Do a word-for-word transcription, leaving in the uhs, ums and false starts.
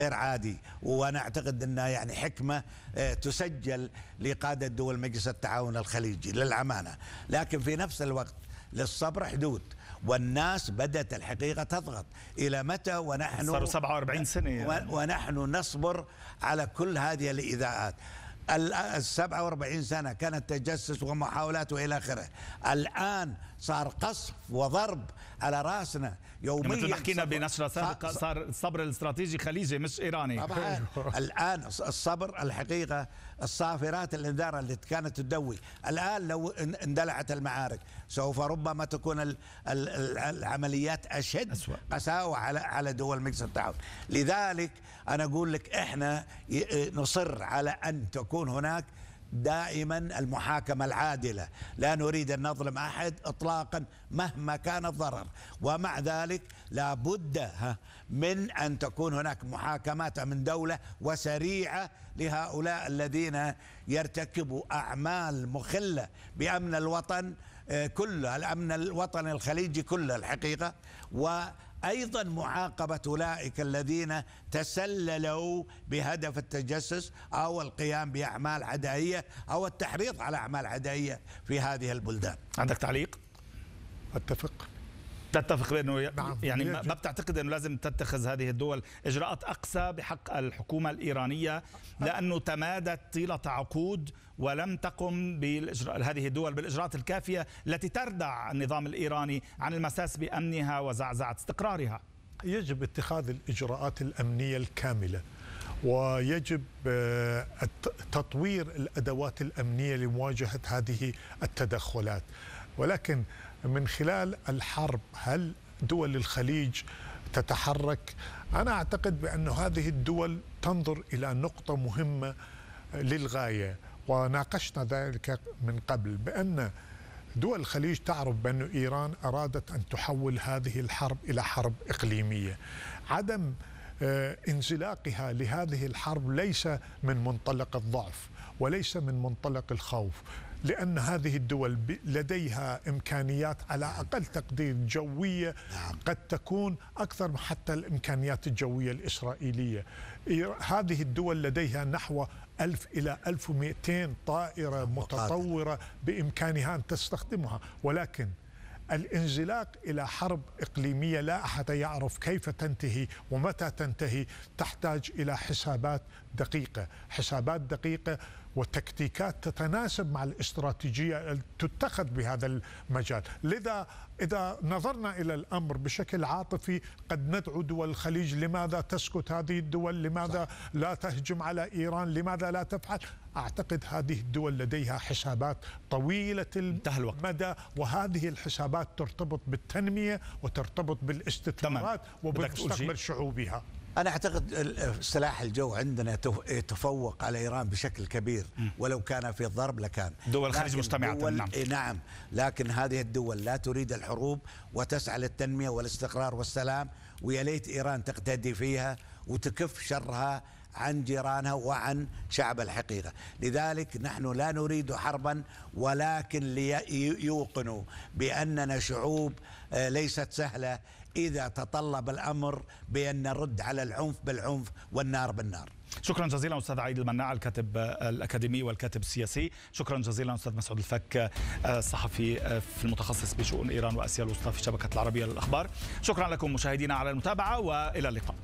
غير عادي، وانا اعتقد انها يعني حكمه تسجل لقاده دول مجلس التعاون الخليجي للامانه، لكن في نفس الوقت للصبر حدود، والناس بدأت الحقيقة تضغط. إلى متى ونحن صاروا سبعة وأربعين سنة يعني. ونحن نصبر على كل هذه الإيذاءات؟ ال سبعة وأربعين سنة كانت تجسس ومحاولات وإلى آخره، الآن صار قصف وضرب على راسنا يوميا. مثل ما حكينا بنشرة سابقة صار الصبر الاستراتيجي خليجي مش إيراني. طبعا الآن الصبر الحقيقة، الصافرات الإنذار اللي كانت تدوي الآن لو اندلعت المعارك سوف ربما تكون العمليات أشد قساوة على على دول مجلس التعاون. لذلك أنا أقول لك إحنا نصر على أن تكون هناك دائما المحاكمة العادلة، لا نريد أن نظلم أحد إطلاقا مهما كان الضرر، ومع ذلك لا بد من أن تكون هناك محاكمات من دولة وسريعة لهؤلاء الذين يرتكبوا أعمال مخلة بأمن الوطن كله، الأمن الوطن الخليجي كله الحقيقة، وأيضا معاقبة أولئك الذين تسللوا بهدف التجسس أو القيام بأعمال عدائية أو التحريض على أعمال عدائية في هذه البلدان. عندك تعليق؟ أتفق. تتفق بأنه نعم. يعني ما بتعتقد أنه لازم تتخذ هذه الدول إجراءات أقسى بحق الحكومة الإيرانية لأنه تمادت طيلة عقود ولم تقم بالإجراء هذه الدول بالإجراءات الكافية التي تردع النظام الإيراني عن المساس بأمنها وزعزعة استقرارها؟ يجب اتخاذ الإجراءات الأمنية الكاملة، ويجب تطوير الأدوات الأمنية لمواجهة هذه التدخلات. ولكن من خلال الحرب هل دول الخليج تتحرك؟ أنا أعتقد بأن هذه الدول تنظر إلى نقطة مهمة للغاية، وناقشنا ذلك من قبل، بأن دول الخليج تعرف بأن إيران أرادت أن تحول هذه الحرب إلى حرب إقليمية. عدم انزلاقها لهذه الحرب ليس من منطلق الضعف وليس من منطلق الخوف، لأن هذه الدول لديها إمكانيات على أقل تقدير جوية قد تكون أكثر حتى الإمكانيات الجوية الإسرائيلية. هذه الدول لديها نحو ألف إلى ألف ومئتين طائرة متطورة بإمكانها أن تستخدمها، ولكن الانزلاق إلى حرب إقليمية لا أحد يعرف كيف تنتهي ومتى تنتهي، تحتاج إلى حسابات دقيقة حسابات دقيقة وتكتيكات تتناسب مع الاستراتيجية تتخذ بهذا المجال. لذا إذا نظرنا إلى الأمر بشكل عاطفي قد ندعو دول الخليج لماذا تسكت هذه الدول، لماذا لا تهجم على إيران، لماذا لا تفعل. أعتقد هذه الدول لديها حسابات طويلة المدى، وهذه الحسابات ترتبط بالتنمية وترتبط بالاستثمارات وبمستقبل شعوبها. أنا أعتقد سلاح الجو عندنا يتفوق على إيران بشكل كبير، ولو كان في الضرب لكان. دول الخليج مجتمعة. نعم. نعم، لكن هذه الدول لا تريد الحروب وتسعى للتنمية والاستقرار والسلام، ويا ليت إيران تقتدي فيها وتكف شرها عن جيرانها وعن شعب الحقيقة. لذلك نحن لا نريد حربا، ولكن ليوقنوا بأننا شعوب ليست سهلة إذا تطلب الأمر بأن نرد على العنف بالعنف والنار بالنار. شكرا جزيلا أستاذ عيد المناع الكاتب الأكاديمي والكاتب السياسي. شكرا جزيلا أستاذ مسعود الفك الصحفي في المتخصص بشؤون إيران وآسيا الوسطى في شبكة العربية للأخبار. شكرا لكم مشاهدينا على المتابعة، وإلى اللقاء.